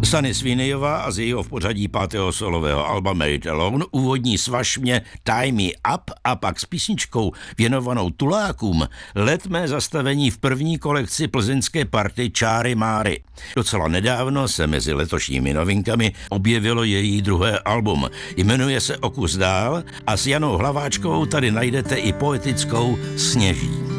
Sunny Sweeneyová a z jejího v pořadí 5. solového alba Made It Alone úvodní svaž mě Tie Me Up a pak s písničkou věnovanou tulákům letmé zastavení v první kolekci plzeňské party Čáry Máry. Docela nedávno se mezi letošními novinkami objevilo její druhé album. Jmenuje se O kus dál a s Janou Hlaváčkovou tady najdete i poetickou Sněží.